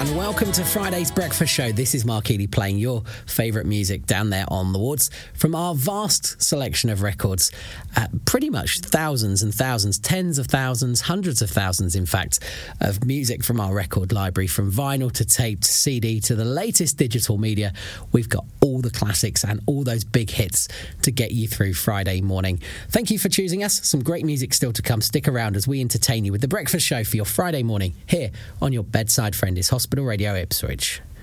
and welcome to Friday's Breakfast Show. This is Mark Healy playing your favourite music down there on the wards from our vast selection of records. Pretty much thousands and thousands, tens of thousands, hundreds of thousands, in fact, of music from our record library, from vinyl to tape to CD to the latest digital media. We've got all the classics and all those big hits to get you through Friday morning. Thank you for choosing us. Some great music still to come. Stick around as we entertain you with The Breakfast Show for your Friday morning here on your bedside friend is Hospital Radio Ipswich.